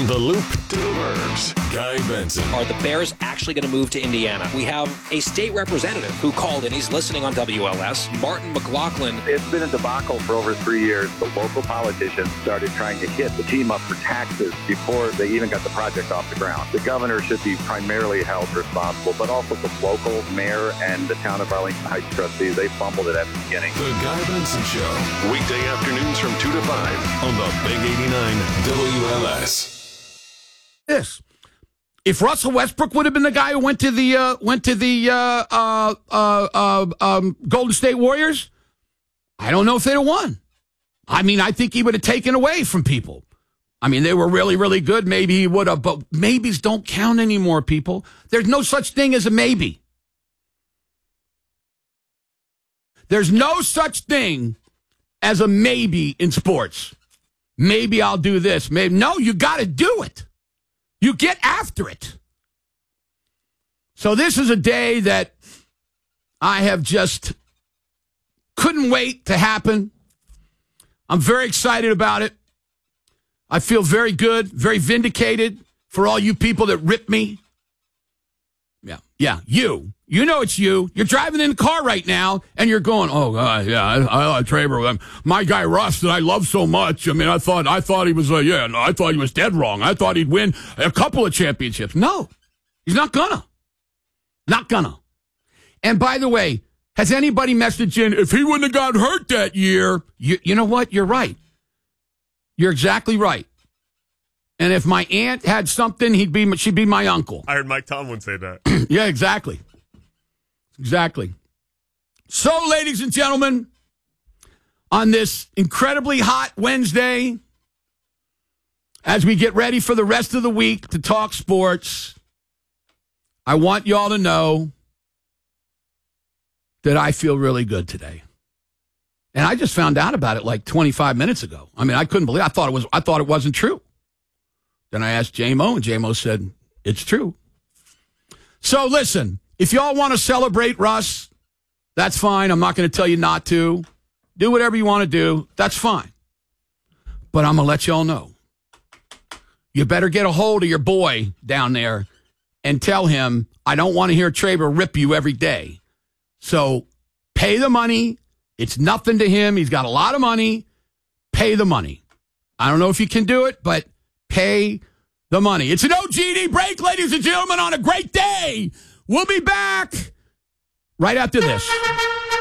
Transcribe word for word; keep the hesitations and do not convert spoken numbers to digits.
From the Loop to the Burbs, Guy Benson. Are the Bears actually going to move to Indiana? We have a state representative who called in. He's listening on W L S, Martin McLaughlin. It's been a debacle for over three years. The local politicians started trying to hit the team up for taxes before they even got the project off the ground. The governor should be primarily held responsible, but also the local mayor and the town of Arlington Heights trustees. They fumbled it at the beginning. The Guy Benson Show. Weekday afternoons from two to five on the Big eighty-nine W L S. This. If Russell Westbrook would have been the guy who went to the uh, went to the uh, uh, uh, uh, um, Golden State Warriors, I don't know if they'd have won. I mean, I think he would have taken away from people. I mean, they were really, really good. Maybe he would have, but maybes don't count anymore, people. There's no such thing as a maybe. There's no such thing as a maybe in sports. Maybe I'll do this. Maybe no, you got to do it. You get after it. So this is a day that I have just couldn't wait to happen. I'm very excited about it. I feel very good, very vindicated for all you people that rip me. Yeah, yeah, you. You know it's you. You're driving in the car right now, and you're going, "Oh God, yeah, I, I like Traber. My guy Russ that I love so much. I mean, I thought, I thought he was, uh, yeah, no, I thought he was dead wrong. I thought he'd win a couple of championships. No, he's not gonna, not gonna. And by the way, has anybody messaged in if he wouldn't have got hurt that year? You, you know what? You're right. You're exactly right. And if my aunt had something, he'd be, she'd be my uncle. I heard Mike Tomlin say that. Yeah, exactly. Exactly. So, ladies and gentlemen, on this incredibly hot Wednesday, as we get ready for the rest of the week to talk sports, I want y'all to know that I feel really good today. And I just found out about it like twenty-five minutes ago. I mean, I couldn't believe it. I thought it was I thought it wasn't true. Then I asked J M O, and J M O said, it's true. So, listen. If y'all want to celebrate Russ, that's fine. I'm not going to tell you not to. Do whatever you want to do. That's fine. But I'm going to let y'all know. You better get a hold of your boy down there and tell him, I don't want to hear Traber rip you every day. So pay the money. It's nothing to him. He's got a lot of money. Pay the money. I don't know if you can do it, but pay the money. It's an O G D break, ladies and gentlemen, on a great day. We'll be back right after this.